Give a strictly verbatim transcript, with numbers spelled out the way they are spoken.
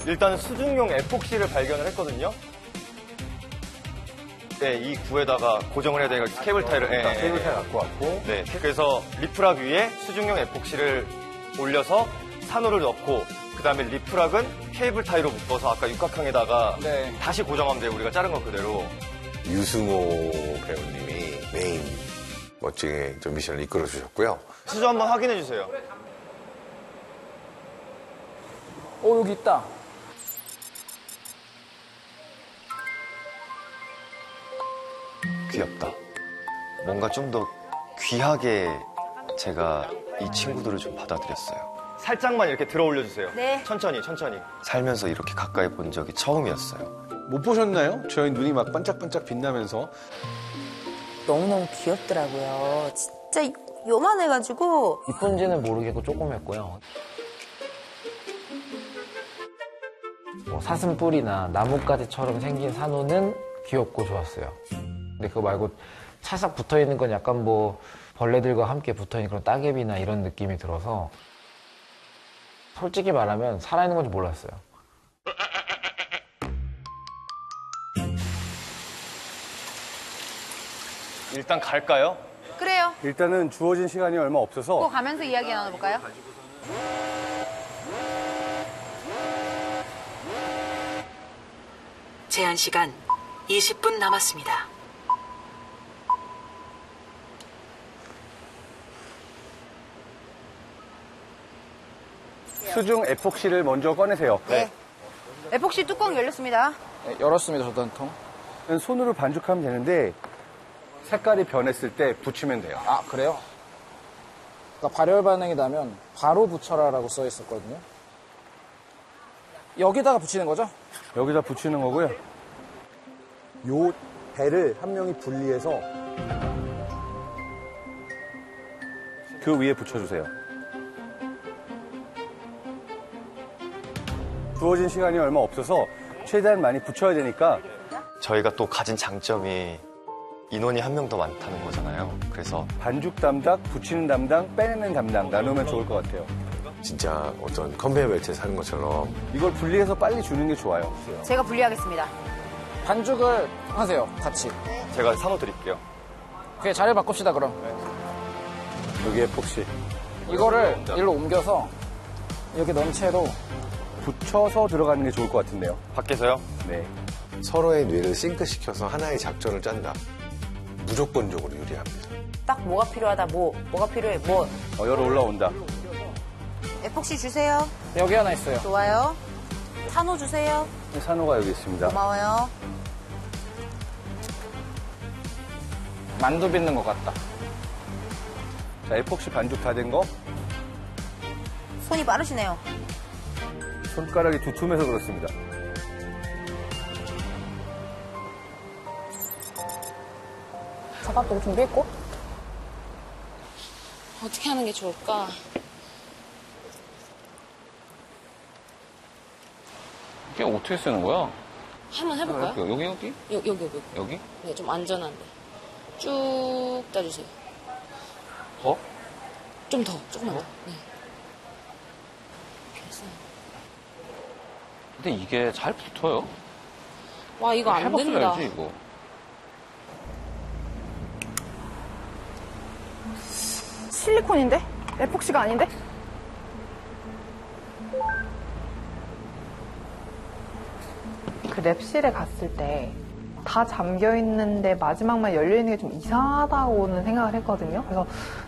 일단 수중용 에폭시를 발견을 했거든요. 네, 이 구에다가 고정을 해야 되니까 케이블 타이를. 네, 네, 케이블 타이 갖고 왔고. 네, 그래서 리프락 위에 수중용 에폭시를 올려서 산호를 넣고, 그 다음에 리프락은 케이블 타이로 묶어서 아까 육각형에다가 네. 다시 고정하면 돼요. 우리가 자른 거 그대로. 유승호 배우님이 메인 멋지게 좀 미션을 이끌어 주셨고요. 수조 한번 확인해 주세요. 오, 여기 있다. 귀엽다. 뭔가 좀 더 귀하게 제가 이 친구들을 좀 받아들였어요. 살짝만 이렇게 들어 올려주세요. 네. 천천히, 천천히. 살면서 이렇게 가까이 본 적이 처음이었어요. 못 보셨나요? 저희 눈이 막 반짝반짝 빛나면서. 너무너무 귀엽더라고요. 진짜 요만해가지고. 이쁜지는 모르겠고 조그맸고요. 뭐 사슴뿔이나 나뭇가지처럼 생긴 산호는 귀엽고 좋았어요. 근데 그거 말고 찰싹 붙어있는 건 약간 뭐 벌레들과 함께 붙어있는 그런 따개비나 이런 느낌이 들어서 솔직히 말하면 살아있는 건지 몰랐어요. 일단 갈까요? 그래요. 일단은 주어진 시간이 얼마 없어서. 꼭 가면서 이야기 나눠볼까요? 제한 시간 이십 분 남았습니다. 수중 에폭시를 먼저 꺼내세요. 네. 에폭시 뚜껑 열렸습니다. 네, 열었습니다, 저도 한 통. 손으로 반죽하면 되는데 색깔이 변했을 때 붙이면 돼요. 아, 그래요? 그러니까 발열 반응이 나면 바로 붙여라라고 써 있었거든요. 여기다가 붙이는 거죠? 여기다 붙이는 거고요. 요 배를 한 명이 분리해서 그 위에 붙여주세요. 주어진 시간이 얼마 없어서 최대한 많이 붙여야 되니까. 저희가 또 가진 장점이 인원이 한 명 더 많다는 거잖아요. 그래서 반죽 담당, 붙이는 담당, 빼내는 담당 나누면 좋을 것 같아요. 진짜 어떤 컨베이어 벨트에 사는 것처럼. 이걸 분리해서 빨리 주는 게 좋아요. 제가 분리하겠습니다. 반죽을 하세요, 같이. 제가 산호 드릴게요. 그래, 자리를 바꿉시다, 그럼. 여기에 폭시. 이거를 일로 옮겨서 이렇게 넣은 채로 붙여서 들어가는 게 좋을 것 같은데요. 밖에서요? 네. 서로의 뇌를 싱크시켜서 하나의 작전을 짠다. 무조건적으로 유리합니다. 딱 뭐가 필요하다, 뭐. 뭐가 필요해, 뭐. 어, 열어 올라온다. 에폭시 주세요. 여기 하나 있어요. 좋아요. 산호 주세요. 산호가 여기 있습니다. 고마워요. 만두 빚는 것 같다. 자, 에폭시 반죽 다 된 거. 손이 빠르시네요. 손가락이 두툼해서 그렇습니다. 젓가락도 준비했고. 어떻게 하는 게 좋을까? 이게 어떻게 쓰는 거야? 한번 해볼까요? 여기, 여기? 여, 여기, 여기. 여기? 네, 좀 안전한데. 쭉 따주세요. 더? 좀 더, 조금만 더. 네. 됐어요. 근데 이게 잘 붙어요? 와, 이거 안 된다. 해봤어야지, 이거. 실리콘인데? 에폭시가 아닌데? 그 랩실에 갔을 때 다 잠겨 있는데 마지막만 열려 있는 게 좀 이상하다고는 생각을 했거든요. 그래서